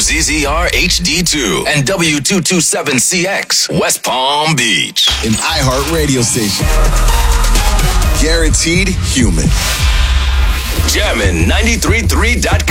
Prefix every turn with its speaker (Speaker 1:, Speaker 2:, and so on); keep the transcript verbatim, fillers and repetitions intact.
Speaker 1: Z Z R H D two and W two twenty-seven C X, West Palm Beach.
Speaker 2: An iHeart radio station. Guaranteed human.
Speaker 1: Jammin' ninety-three point three dot com.